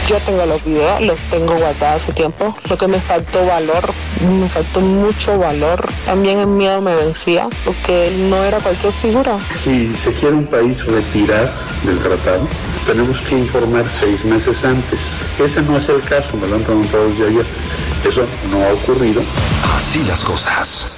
Yo tengo los videos, los tengo guardados hace tiempo. Lo que me faltó mucho valor. También el miedo me vencía, porque él no era cualquier figura. Si se quiere un país retirar del tratado, tenemos que informar 6 meses antes. Ese no es el caso, me lo han preguntado desde ayer. Eso no ha ocurrido. Así las cosas.